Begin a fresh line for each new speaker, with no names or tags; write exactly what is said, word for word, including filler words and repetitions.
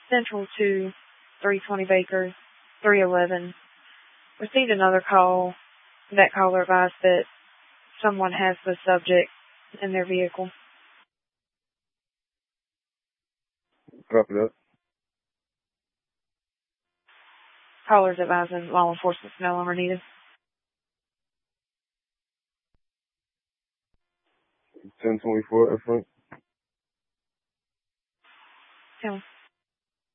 Central to three twenty Baker, three eleven. Received another call. That caller advised that someone has the subject in their vehicle.
Copy that.
Callers advising law enforcement no longer needed.
ten twenty-four, F.
Ten.